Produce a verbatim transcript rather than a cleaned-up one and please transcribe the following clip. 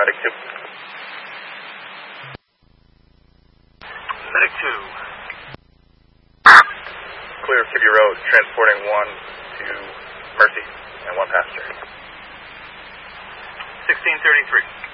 Medic two. Medic two. Clear of Kibby Road, transporting one to Mercy and one passenger. sixteen thirty-three.